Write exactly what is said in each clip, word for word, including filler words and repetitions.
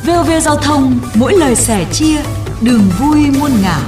vê o vê Giao thông, mỗi lời sẻ chia, đường vui muôn ngả.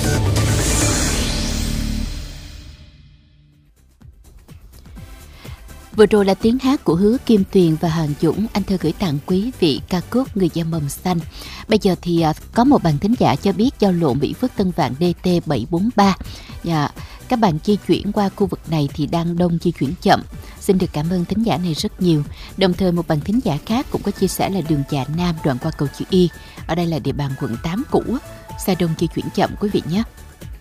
Vừa rồi là tiếng hát của Hứa Kim Tuyền và Hoàng Dũng. Anh Thơ gửi tặng quý vị ca khúc Người da mầm xanh. Bây giờ thì có một bạn thính giả cho biết giao lộ Mỹ Phước Tân Vạn đê tê bảy bốn ba. Dạ, các bạn di chuyển qua khu vực này thì đang đông di chuyển chậm. Xin được cảm ơn thính giả này rất nhiều. Đồng thời một bạn thính giả khác cũng có chia sẻ là đường Dạ Nam đoạn qua cầu chữ Y. Ở đây là địa bàn quận tám cũ, xe đông di chuyển chậm quý vị nhé.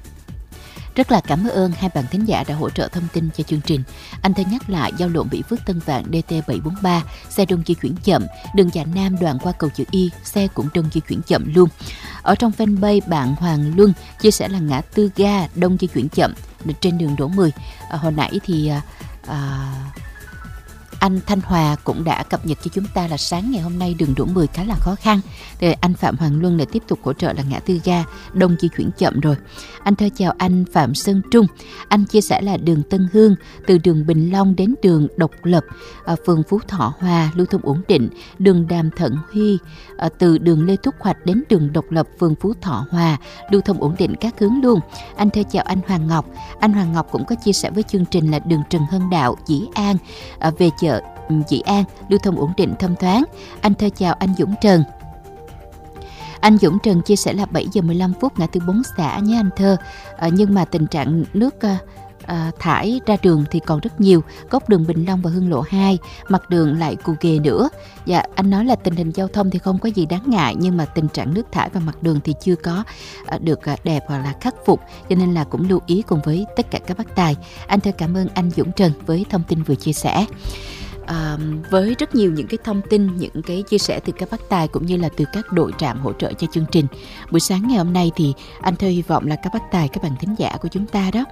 Rất là cảm ơn hai bạn thính giả đã hỗ trợ thông tin cho chương trình. Anh Thơ nhắc lại giao lộ Mỹ Phước Tân Vạn đê tê bảy bốn ba, xe đông di chuyển chậm. Đường Dạ Nam đoạn qua cầu chữ Y, xe cũng đông di chuyển chậm luôn. Ở trong fanpage bạn Hoàng Luân chia sẻ là ngã tư ga đông di chuyển chậm trên đường Đỗ mười. À, hồi nãy thì à, anh Thanh Hòa cũng đã cập nhật cho chúng ta là sáng ngày hôm nay đường Đỗ mười khá là khó khăn. Thì anh Phạm Hoàng Luân lại tiếp tục hỗ trợ là ngã tư ga đông di chuyển chậm rồi. Anh Thơ chào anh Phạm Sơn Trung. Anh chia sẻ là đường Tân Hương từ đường Bình Long đến đường Độc Lập, à, phường Phú Thọ Hòa lưu thông ổn định. Đường Đàm Thận Huy à, từ đường Lê Thúc Hoạch đến đường Độc Lập, phường Phú Thọ Hòa lưu thông ổn định các hướng luôn. Anh Thơ chào anh Hoàng Ngọc. Anh Hoàng Ngọc cũng có chia sẻ với chương trình là đường Trần Hưng Đạo, Dĩ An à, về chợ Dĩ An lưu thông ổn định thông thoáng. Anh Thơ chào anh Dũng Trần. Anh Dũng Trần chia sẻ là bảy giờ mười lăm phút ngã tư Bốn Xã nhé anh Thơ. À, nhưng mà tình trạng nước à, à, thải ra đường thì còn rất nhiều. Góc đường Bình Long và Hương Lộ hai, mặt đường lại cù ghề nữa. Dạ, anh nói là tình hình giao thông thì không có gì đáng ngại, nhưng mà tình trạng nước thải và mặt đường thì chưa có à, được à, đẹp hoặc là khắc phục, cho nên là cũng lưu ý cùng với tất cả các bác tài. Anh Thơ cảm ơn anh Dũng Trần với thông tin vừa chia sẻ. À, với rất nhiều những cái thông tin, những cái chia sẻ từ các bác tài cũng như là từ các đội trạm hỗ trợ cho chương trình buổi sáng ngày hôm nay, thì anh Thơ hy vọng là các bác tài, các bạn thính giả của chúng ta đó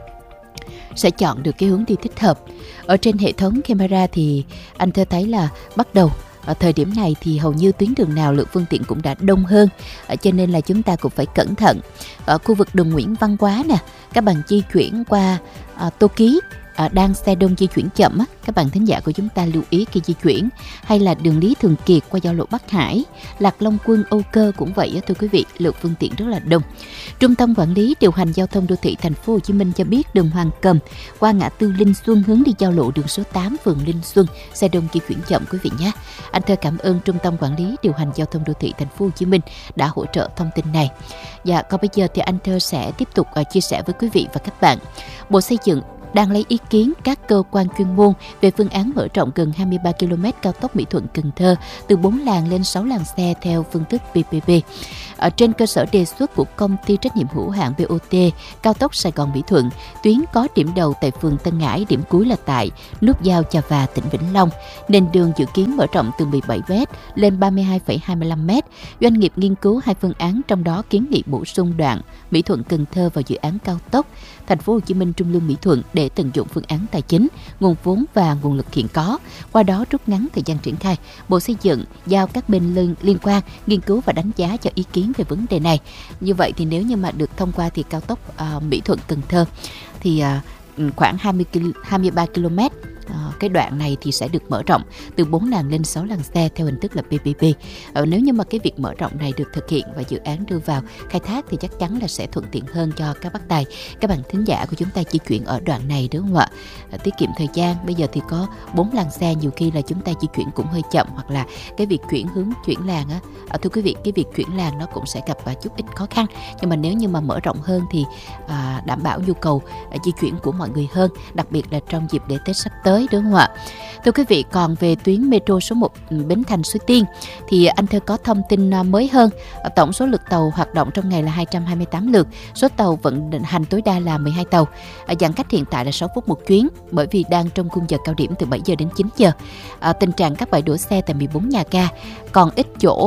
sẽ chọn được cái hướng đi thích hợp. Ở trên hệ thống camera thì anh Thơ thấy là bắt đầu ở thời điểm này thì hầu như tuyến đường nào lượng phương tiện cũng đã đông hơn, cho nên là chúng ta cũng phải cẩn thận. Ở khu vực đường Nguyễn Văn Quá nè, các bạn di chuyển qua à, Tô Ký À, đang xe đông di chuyển chậm á, các bạn thính giả của chúng ta lưu ý khi di chuyển. Hay là đường Lý Thường Kiệt qua giao lộ Bắc Hải, Lạc Long Quân, Âu Cơ cũng vậy á, thưa quý vị, lượng phương tiện rất là đông. Trung tâm Quản lý Điều hành Giao thông Đô thị Thành phố Hồ Chí Minh cho biết đường Hoàng Cầm qua ngã tư Linh Xuân hướng đi giao lộ đường số tám phường Linh Xuân, xe đông di chuyển chậm quý vị nhé. Anh Thơ cảm ơn Trung tâm Quản lý Điều hành Giao thông Đô thị Thành phố Hồ Chí Minh đã hỗ trợ thông tin này. Dạ, còn bây giờ thì anh Thơ sẽ tiếp tục uh, chia sẻ với quý vị và các bạn. Bộ Xây dựng đang lấy ý kiến các cơ quan chuyên môn về phương án mở rộng gần hai mươi ba ki lô mét cao tốc Mỹ Thuận - Cần Thơ từ bốn làn lên sáu làn xe theo phương thức pê pê pê. Ở trên cơ sở đề xuất của công ty trách nhiệm hữu hạn bê o tê Cao tốc Sài Gòn Mỹ Thuận, tuyến có điểm đầu tại phường Tân Ngãi, điểm cuối là tại nút giao Chà Và, tỉnh Vĩnh Long. Nền đường dự kiến mở rộng từ mười bảy mét lên ba mươi hai phẩy hai mươi lăm mét. Doanh nghiệp nghiên cứu hai phương án, trong đó kiến nghị bổ sung đoạn Mỹ Thuận - Cần Thơ vào dự án cao tốc Thành phố Hồ Chí Minh Trung Lương - Mỹ Thuận để tận dụng phương án tài chính, nguồn vốn và nguồn lực hiện có, qua đó rút ngắn thời gian triển khai. Bộ Xây dựng giao các bên liên, liên quan nghiên cứu và đánh giá cho ý kiến về vấn đề này. Như vậy thì nếu như mà được thông qua thì cao tốc uh, Mỹ Thuận - Cần Thơ thì uh, khoảng hai mươi, hai mươi ba ki lô mét. À, cái đoạn này thì sẽ được mở rộng từ bốn làn lên sáu làn xe theo hình thức là pê pê pê. À, nếu như mà cái việc mở rộng này được thực hiện và dự án đưa vào khai thác thì chắc chắn là sẽ thuận tiện hơn cho các bác tài, các bạn thính giả của chúng ta di chuyển ở đoạn này, đúng không ạ? À, tiết kiệm thời gian. Bây giờ thì có bốn làn xe, nhiều khi là chúng ta di chuyển cũng hơi chậm, hoặc là cái việc chuyển hướng chuyển làn á, à, thưa quý vị, cái việc chuyển làn nó cũng sẽ gặp à, chút ít khó khăn. Nhưng mà nếu như mà mở rộng hơn thì à, đảm bảo nhu cầu à, di chuyển của mọi người hơn, đặc biệt là trong dịp lễ Tết sắp tới, đúng không ạ? Thưa quý vị, còn về tuyến metro số một Bến Thành - Suối Tiên thì anh Thơ có thông tin mới hơn. Tổng số lượt tàu hoạt động trong ngày là hai trăm hai mươi tám lượt, số tàu vận hành tối đa là mười hai tàu. Giãn cách hiện tại là sáu phút một chuyến, bởi vì đang trong khung giờ cao điểm từ bảy giờ đến chín giờ. À, tình trạng các bãi đổ xe tại mười bốn nhà ga, còn ít chỗ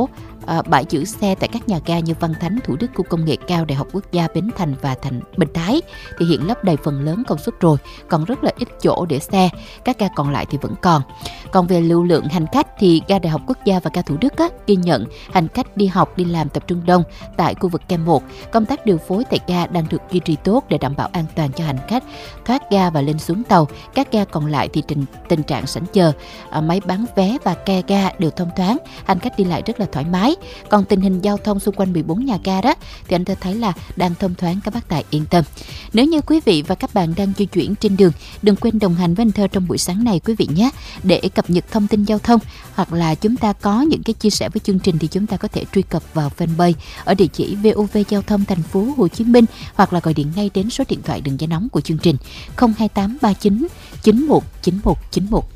à, bãi giữ xe tại các nhà ga như Văn Thánh, Thủ Đức, Khu công nghệ cao, Đại học Quốc gia Bến Thành và Thành Bình Thái thì hiện lấp đầy phần lớn công suất rồi, còn rất là ít chỗ để xe. Các ga còn lại thì vẫn còn. Còn về lưu lượng hành khách thì ga Đại học Quốc gia và ga Thủ Đức á, ghi nhận hành khách đi học, đi làm tập trung đông tại khu vực K một. Công tác điều phối tại ga đang được duy trì tốt để đảm bảo an toàn cho hành khách thoát ga và lên xuống tàu. Các ga còn lại thì tình, tình trạng sảnh chờ, à, máy bán vé và ke ga đều thông thoáng, hành khách đi lại rất là thoải mái. Còn tình hình giao thông xung quanh mười bốn nhà ga đó thì anh ta thấy là đang thông thoáng, các bác tài yên tâm. Nếu như quý vị và các bạn đang di chuyển trên đường, đừng quên đồng hành với anh Thơ trong buổi sáng này quý vị nhé, để cập nhật thông tin giao thông, hoặc là chúng ta có những cái chia sẻ với chương trình thì chúng ta có thể truy cập vào fanpage ở địa chỉ vê o vê Giao thông Thành phố Hồ Chí Minh, hoặc là gọi điện ngay đến số điện thoại đường dây nóng của chương trình không hai tám ba chín chín một chín một chín một.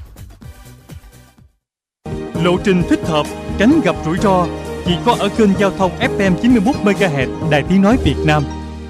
Lộ trình thích hợp, tránh gặp rủi ro chỉ có ở kênh giao thông ép em chín mươi mốt mê ga héc Đài Tiếng nói Việt Nam.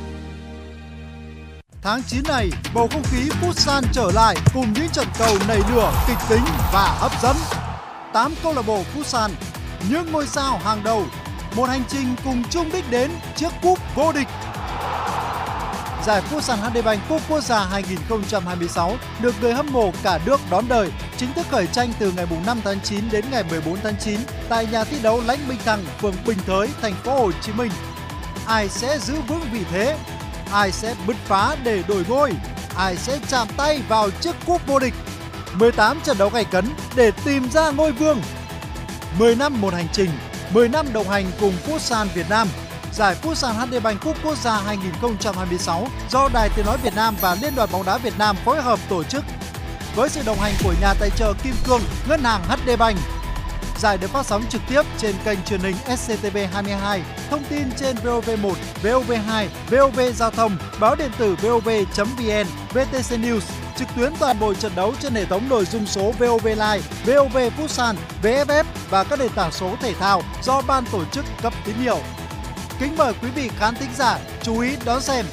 Tháng chín này, bầu không khí Futsal trở lại cùng những trận cầu nảy lửa, kịch tính và hấp dẫn. tám câu lạc bộ Futsal, những ngôi sao hàng đầu, một hành trình cùng chung đích đến chiếc cúp vô địch. Giải Futsal hát đê Bank Cúp Quốc gia hai không hai sáu được người hâm mộ cả nước đón đợi, chính thức khởi tranh từ ngày năm tháng chín đến ngày mười bốn tháng chín tại nhà thi đấu Lãnh Minh Thăng, phường Bình Thới, thành phố Hồ Chí Minh. Ai sẽ giữ vững vị thế? Ai sẽ bứt phá để đổi ngôi? Ai sẽ chạm tay vào chiếc cúp vô địch? mười tám trận đấu gay cấn để tìm ra ngôi vương. mười năm một hành trình, mười năm đồng hành cùng Futsal Việt Nam. Giải Futsal hát đê Bank Cúp Quốc gia hai không hai sáu do Đài Tiếng nói Việt Nam và Liên đoàn bóng đá Việt Nam phối hợp tổ chức, với sự đồng hành của nhà tài trợ Kim Cương, Ngân hàng hát đê Bank. Giải được phát sóng trực tiếp trên kênh truyền hình ét xê tê vê hai mươi hai, thông tin trên vê o vê một, vê o vê hai, vê o vê Giao thông, báo điện tử vê o vê chấm vê en, vê tê xê News, trực tuyến toàn bộ trận đấu trên hệ thống nội dung số vê o vê Live, vê o vê Futsal, vê ép ép và các nền tảng số thể thao do ban tổ chức cấp tín hiệu. Kính mời quý vị khán thính giả chú ý đón xem.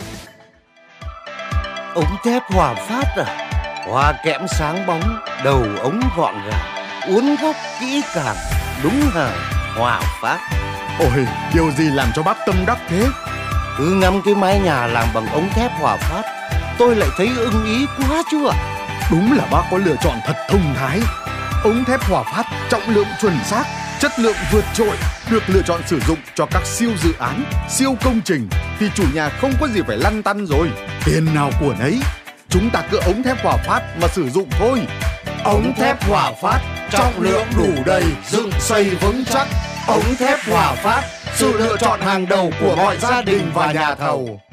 Ống thép Hòa Phát à? Hoa kẽm sáng bóng, đầu ống gọn gàng, uốn góc kỹ càng, đúng hàng Hòa Phát. Ôi, điều gì làm cho bác tâm đắc thế? Cứ ngắm cái mái nhà làm bằng ống thép Hòa Phát, tôi lại thấy ưng ý quá chứ ạ. Đúng là bác có lựa chọn thật thông thái. Ống thép Hòa Phát trọng lượng chuẩn xác, chất lượng vượt trội, được lựa chọn sử dụng cho các siêu dự án, siêu công trình thì chủ nhà không có gì phải lăn tăn rồi. Tiền nào của nấy, chúng ta cứ ống thép Hòa Phát mà sử dụng thôi. Ống thép Hòa Phát, trọng lượng đủ đầy, dựng xây vững chắc. Ống thép Hòa Phát, sự lựa chọn hàng đầu của mọi gia đình và nhà thầu.